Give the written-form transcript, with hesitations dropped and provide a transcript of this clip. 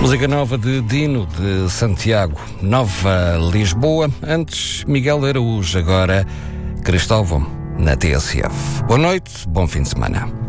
Música nova de Dino de Santiago, Nova Lisboa. Antes, Miguel Araújo, agora Cristóvão na TSF. Boa noite, bom fim de semana.